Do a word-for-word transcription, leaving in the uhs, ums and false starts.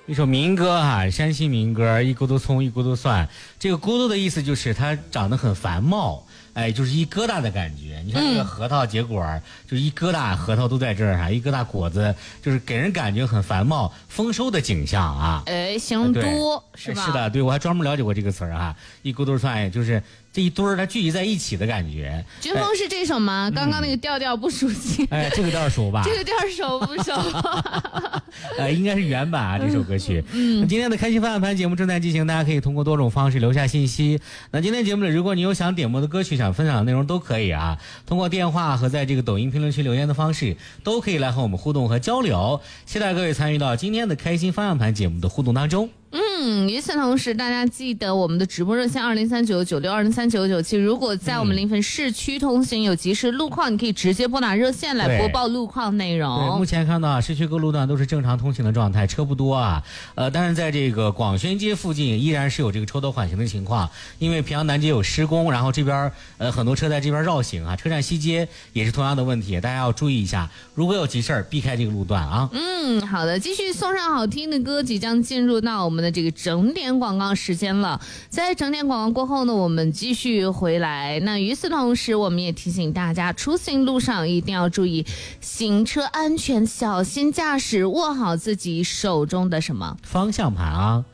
一首民歌哈、啊，山西民歌，一咕嘟葱，一咕嘟蒜。这个咕嘟的意思就是它长得很繁茂，哎，就是一疙瘩的感觉。你看这个核桃结果，嗯、就是一疙瘩核桃都在这儿哈、啊，一疙瘩果子，就是给人感觉很繁茂、丰收的景象啊。 哎，形多、呃、是吧？ 是的，对，我还专门了解过这个词儿哈，一咕嘟蒜就是这一堆儿它聚集在一起的感觉。 军峰是这首吗？刚刚那个调调不熟悉。 哎，这个调熟吧？ 这个调熟不熟？ 呃，应该是原版啊，这首歌曲。嗯，今天的开心翻案盘节目正在进行，大家可以通过多种方式留下信息。那今天节目里，如果你有想点播的歌曲、想分享的内容，都可以啊，通过电话和在这个抖音评论区留言的方式，都可以来和我们互动和交流。期待各位参与到今天的开心翻案盘节目的互动当中。 嗯，与此同时，大家记得我们的直播热线二零三九九六二零三九九七。如果在我们临汾市区通行有及时路况，你可以直接拨打热线来播报路况内容。 对，目前看到市区各路段都是正常通行的状态，车不多啊。呃，但是在这个广宣街附近依然是有这个抽头缓行的情况，因为平阳南街有施工，然后这边呃很多车在这边绕行啊。车站西街也是同样的问题，大家要注意一下，如果有急事儿，避开这个路段啊。 嗯，好的，继续送上好听的歌，即将进入到我们的这个整点广告时间了。在整点广告过后呢，我们继续回来。那与此同时，我们也提醒大家，出行路上一定要注意行车安全，小心驾驶，握好自己手中的什么方向盘啊。